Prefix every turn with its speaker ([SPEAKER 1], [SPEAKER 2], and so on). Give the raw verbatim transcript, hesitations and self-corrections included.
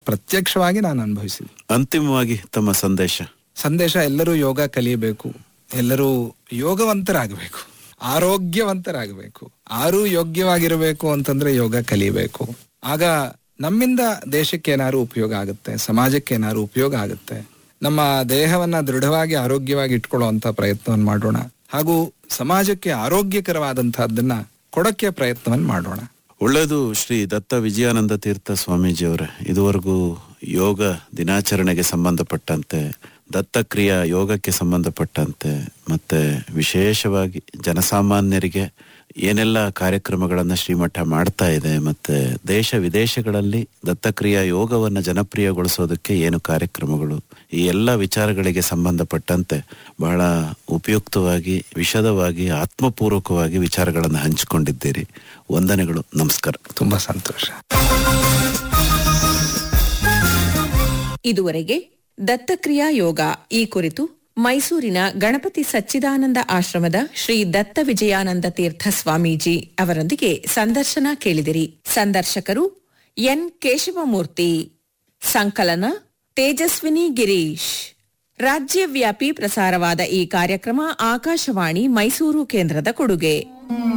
[SPEAKER 1] ಪ್ರತ್ಯಕ್ಷವಾಗಿ ನಾನು ಅನುಭವಿಸಿದೆ.
[SPEAKER 2] ಅಂತಿಮವಾಗಿ ತಮ್ಮ ಸಂದೇಶ
[SPEAKER 1] ಸಂದೇಶ ಎಲ್ಲರೂ ಯೋಗ ಕಲಿಯಬೇಕು, ಎಲ್ಲರೂ ಯೋಗವಂತರಾಗಬೇಕು, ಆರೋಗ್ಯವಂತರಾಗಬೇಕು. ಆರೂ ಯೋಗ್ಯವಾಗಿರಬೇಕು ಅಂತಂದ್ರೆ ಯೋಗ ಕಲಿಯಬೇಕು. ಆಗ ನಮ್ಮಿಂದ ದೇಶಕ್ಕೆ ಏನಾದ್ರು ಉಪಯೋಗ ಆಗುತ್ತೆ, ಸಮಾಜಕ್ಕೆ ಏನಾದ್ರು ಉಪಯೋಗ ಆಗುತ್ತೆ. ನಮ್ಮ ದೇಹವನ್ನ ದೃಢವಾಗಿ ಆರೋಗ್ಯವಾಗಿ ಇಟ್ಕೊಳ್ಳುವಂತ ಪ್ರಯತ್ನವನ್ನು ಮಾಡೋಣ, ಹಾಗೂ ಸಮಾಜಕ್ಕೆ ಆರೋಗ್ಯಕರವಾದಂತಹದ್ದನ್ನ ಕೊಡಕ್ಕೆ ಪ್ರಯತ್ನವನ್ನು ಮಾಡೋಣ.
[SPEAKER 2] ಒಳ್ಳೆಯದು. ಶ್ರೀ ದತ್ತ ವಿಜಯಾನಂದ ತೀರ್ಥ ಸ್ವಾಮೀಜಿಯವರೇ, ಇದುವರೆಗೂ ಯೋಗ ದಿನಾಚರಣೆಗೆ ಸಂಬಂಧಪಟ್ಟಂತೆ, ದತ್ತಕ್ರಿಯಾ ಯೋಗಕ್ಕೆ ಸಂಬಂಧಪಟ್ಟಂತೆ, ಮತ್ತೆ ವಿಶೇಷವಾಗಿ ಜನಸಾಮಾನ್ಯರಿಗೆ ಏನೆಲ್ಲ ಕಾರ್ಯಕ್ರಮಗಳನ್ನು ಶ್ರೀಮಠ ಮಾಡ್ತಾ ಇದೆ, ಮತ್ತೆ ದೇಶ ವಿದೇಶಗಳಲ್ಲಿ ದತ್ತಕ್ರಿಯಾ ಯೋಗವನ್ನು ಜನಪ್ರಿಯಗೊಳಿಸೋದಕ್ಕೆ ಏನು ಕಾರ್ಯಕ್ರಮಗಳು, ಈ ಎಲ್ಲ ವಿಚಾರಗಳಿಗೆ ಸಂಬಂಧಪಟ್ಟಂತೆ ಬಹಳ ಉಪಯುಕ್ತವಾಗಿ, ವಿಶದವಾಗಿ, ಆತ್ಮಪೂರ್ವಕವಾಗಿ ವಿಚಾರಗಳನ್ನು ಹಂಚಿಕೊಂಡಿದ್ದೀರಿ. ವಂದನೆಗಳು. ನಮಸ್ಕಾರ.
[SPEAKER 1] ತುಂಬಾ ಸಂತೋಷ.
[SPEAKER 3] ಇದುವರೆಗೆ ದತ್ತಕ್ರಿಯಾ ಯೋಗ ಈ ಕುರಿತು ಮೈಸೂರಿನ ಗಣಪತಿ ಸಚ್ಚಿದಾನಂದ ಆಶ್ರಮದ ಶ್ರೀ ದತ್ತ ವಿಜಯಾನಂದ ತೀರ್ಥ ಸ್ವಾಮೀಜಿ ಅವರೊಂದಿಗೆ ಸಂದರ್ಶನ ಕೇಳಿದಿರಿ. ಸಂದರ್ಶಕರು ಎನ್ ಕೇಶವಮೂರ್ತಿ. ಸಂಕಲನ ತೇಜಸ್ವಿನಿ ಗಿರೀಶ್. ರಾಜ್ಯವ್ಯಾಪಿ ಪ್ರಸಾರವಾದ ಈ ಕಾರ್ಯಕ್ರಮ ಆಕಾಶವಾಣಿ ಮೈಸೂರು ಕೇಂದ್ರದ ಕೊಡುಗೆ.